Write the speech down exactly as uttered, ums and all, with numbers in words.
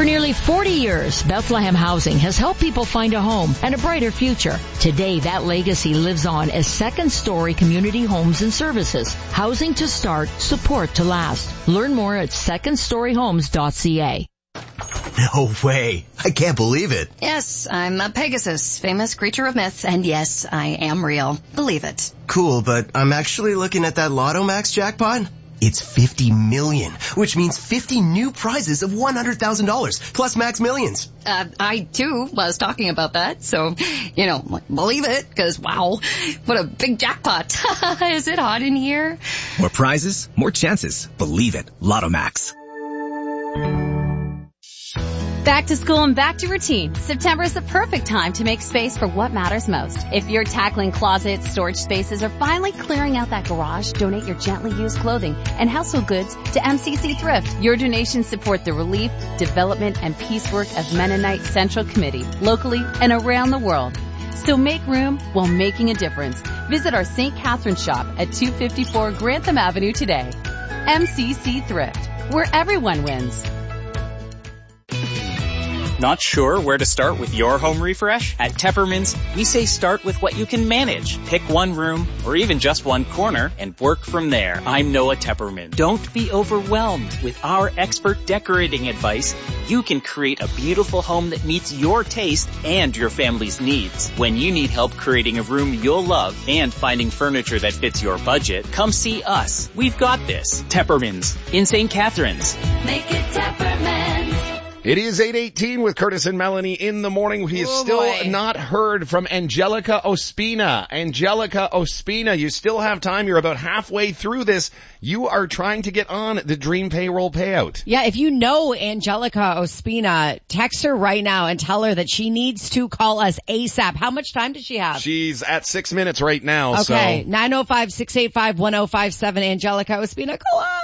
For nearly forty years, Bethlehem Housing has helped people find a home and a brighter future. Today, that legacy lives on as Second Story Community Homes and Services. Housing to start, support to last. Learn more at second story homes dot c a. No way. I can't believe it. Yes, I'm a Pegasus, famous creature of myth, and yes, I am real. Believe it. Cool, but I'm actually looking at that Lotto Max jackpot. It's fifty million, which means fifty new prizes of one hundred thousand dollars, plus Max Millions. Uh, I, too, was talking about that, so, you know, believe it, because, wow, what a big jackpot. Is it hot in here? More prizes, more chances. Believe it. Lotto Max. Back to school and back to routine. September is the perfect time to make space for what matters most. If you're tackling closets, storage spaces, or finally clearing out that garage, donate your gently used clothing and household goods to M C C Thrift. Your donations support the relief, development, and peace work of Mennonite Central Committee, locally and around the world. So make room while making a difference. Visit our Saint Catharines shop at two fifty-four Grantham Avenue today. M C C Thrift, where everyone wins. Not sure where to start with your home refresh? At Tepperman's, we say start with what you can manage. Pick one room, or even just one corner, and work from there. I'm Noah Tepperman. Don't be overwhelmed. With our expert decorating advice, you can create a beautiful home that meets your taste and your family's needs. When you need help creating a room you'll love and finding furniture that fits your budget, come see us. We've got this. Tepperman's in Saint Catharines. Make it Tepperman's. It is eight eighteen with Curtis and Melanie in the morning. We have oh, still boy. not heard from Angelica Ospina. Angelica Ospina, you still have time. You're about halfway through this. You are trying to get on the Dream Payroll payout. Yeah, if you know Angelica Ospina, text her right now and tell her that she needs to call us ASAP. How much time does she have? She's at six minutes right now. Okay, so. nine oh five, six eight five, one oh five seven, Angelica Ospina, call us.